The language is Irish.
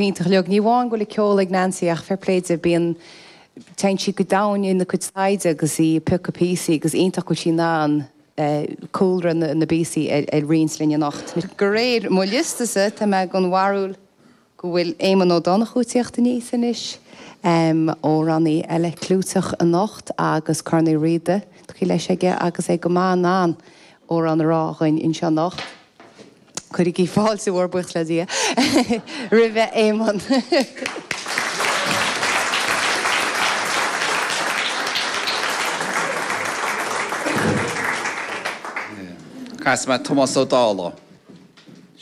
Queenach leog níháin go le ceola Nancy ach fairpléide bíon tein si go dain in na cuidsaide agus í puca písaí agus ionach go sin ná cúlra na bísaí rions linne nacht. Go réir má listasa tá me gon warúil go bhfuil éman ó donna chuúteochtta níos inis ó rannaí eile clúteach a nacht agus carnaí riide chu leis aige agus é go má ná ó an ráchain in se nacht. Chuir í fáil sa bhór bucht le dia. Ribh éman. Cas me Thomas O'Donnell.